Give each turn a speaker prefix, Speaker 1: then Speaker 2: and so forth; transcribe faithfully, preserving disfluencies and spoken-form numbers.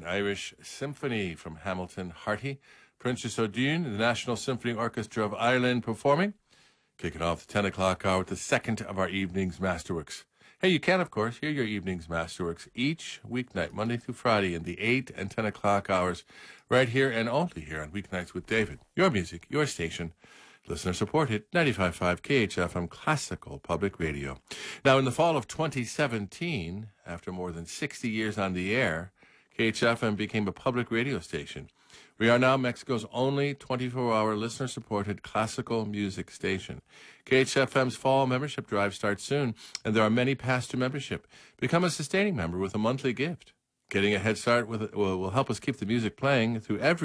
Speaker 1: an Irish symphony from Hamilton Harty. Princess O'Dune, the National Symphony Orchestra of Ireland performing. Kicking off the ten o'clock hour with the second of our evening's Masterworks. Hey, you can, of course, hear your evening's Masterworks each weeknight, Monday through Friday, in the eight and ten o'clock hours, right here and only here on Weeknights with David. Your music, your station, listener supported, ninety-five point five K H F M Classical Public Radio. Now, in the fall of twenty seventeen, after more than sixty years on the air, K H F M became a public radio station. We are now Mexico's only twenty-four hour listener-supported classical music station. K H F M's fall membership drive starts soon, and there are many paths to membership. Become a sustaining member with a monthly gift. Getting a head start with it will, will help us keep the music playing through every